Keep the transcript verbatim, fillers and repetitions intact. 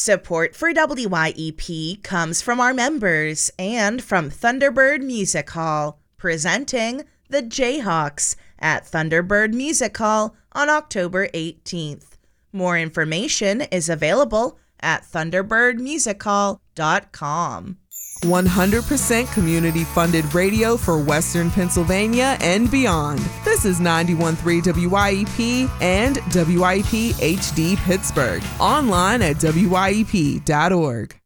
Support for W Y E P comes from our members and from Thunderbird Music Hall, presenting the Jayhawks at Thunderbird Music Hall on October eighteenth. More information is available at thunderbird music hall dot com. one hundred percent community-funded radio for Western Pennsylvania and beyond. This is ninety-one point three W Y E P and W Y E P H D Pittsburgh. Online at W Y E P dot org.